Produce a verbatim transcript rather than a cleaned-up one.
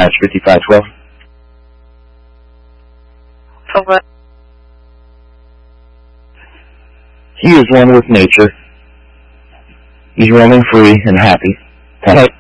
Dispatch fifty-five twelve. For what? He is one with nature. He's roaming free and happy.